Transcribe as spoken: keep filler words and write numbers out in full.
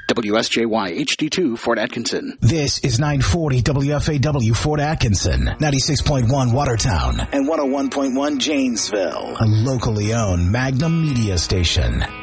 W S J Y H D two, Fort Atkinson. This is nine forty W F A W, Fort Atkinson, ninety-six point one Watertown, and one oh one point one Janesville, a locally owned Magnum media station.